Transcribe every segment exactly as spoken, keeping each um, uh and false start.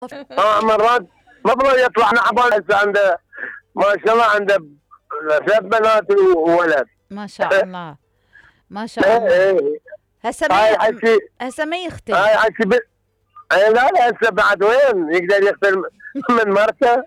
اه مرات مفروض يطلع نعبان هسه عنده ما شاء الله عنده ثلاث بنات وولد. ما شاء الله ما شاء ايه الله. ايه هسه ما هاي ي... حكي هسه ما يختل. هاي حكي ب... ايه لا لا هسه بعد وين يقدر يختل من مرته.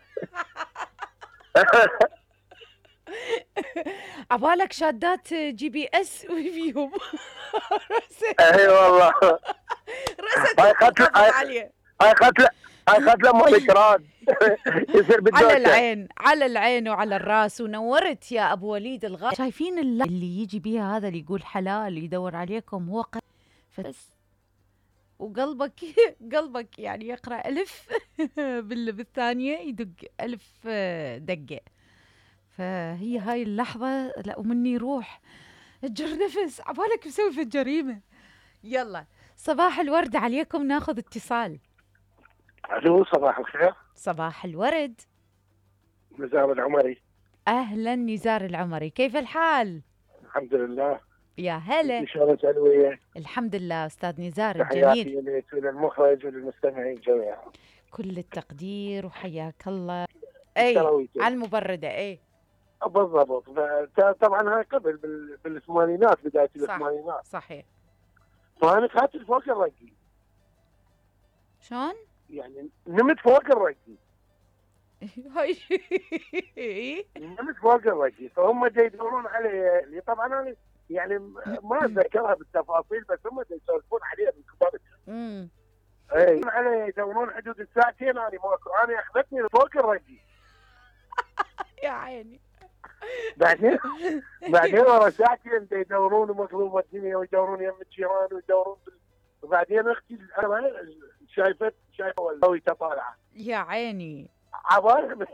عبالك شادات جي بي اس وفيهم رست اي والله. رست هاي قتل وانقبضت هاي عليه. هاي قتله هاي قتله مالك راد. يصير على بالدوشه. العين على العين وعلى الراس. ونورت يا ابو وليد الغالي. شايفين اللي, اللي يجي بيها هذا اللي يقول حلال يدور عليكم هو ق... بس وقلبك قلبك يعني يقرأ ألف بال- بالثانية يدق ألف دقة. فهي هاي اللحظة لا ومني روح اجر نفس عبالك مسوي في الجريمة. يلا صباح الورد عليكم. ناخذ اتصال. الو صباح الخير. صباح الورد. نزار العمري. أهلا نزار العمري، كيف الحال؟ الحمد لله. يا هلا. شلونك علوية؟ الحمد لله أستاذ نزار تحياتي الجميل. لك وللمخرج وللمستمعين جميعا. كل التقدير وحياك الله. أي تراويتي. على المبردة. أي بالضبط. ف- طبعا هاي قبل بال- بالثمانينات بداية صح الثمانينات. صحيح. فأنا خدت فوق الرقي. شلون؟ يعني نمت فوق الرقي. هاي نمت فوق الرقي فهم جاي يدورون علي اللي طبعا انا يعني ما اتذكرها بالتفاصيل بس هم جاي يسولفون عليها بالكبار. امم اي علي يدورون حدود الساعتين انا ماكو انا اخذتني فوق الرقي. يا عيني. بعدين بعدين ورا ساعتين يدورون ومقلوبه الدنيا ويدورون يم الجيران ويدورون بال... وبعدين اختي انا شايفت شايفه والله طالعه. يا عيني. عبالي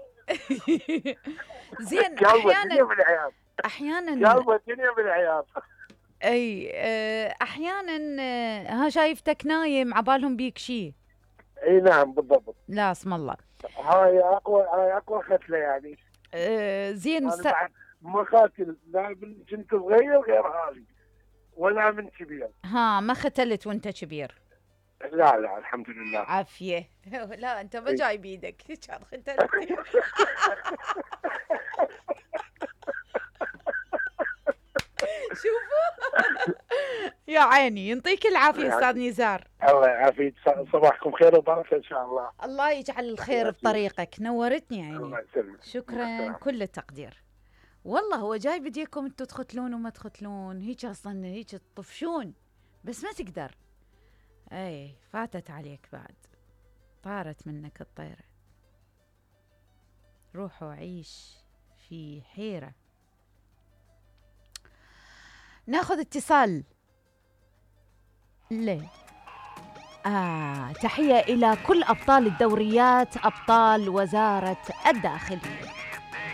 زين قلبه الدنيا احيانا بالعياط. احيانا قلبه الدنيا بالعياط. اي آه، احيانا آه، ها شايفتك نايم عبالهم بيك شيء. اي نعم بالضبط. لا اسم الله. هاي اقوى هاي اقوى ختله يعني. آه، زين انا است... بعد ما قاتل لا من كنت صغير غير هذه ولا من كبير. ها ما ختلت وانت كبير؟ لا لا الحمد لله. عافيه. لا انت ما إي. جاي بيدك كان ختلت. شوفوا. يا عيني يعطيك العافيه استاذ نزار. الله يعافيك. صباحكم خير وبركه ان شاء الله. الله يجعل الخير بطريقك. نورتني عيني. الله يسلمك. شكرا كل التقدير. والله هو جاي بديكم انتم تختلون وما تختلون هيك اصلا هيك تطفشون بس ما تقدر. اي فاتت عليك بعد طارت منك الطيرة. روح وعيش في حيرة. ناخذ اتصال. ليه آه تحية إلى كل أبطال الدوريات أبطال وزارة الداخلية.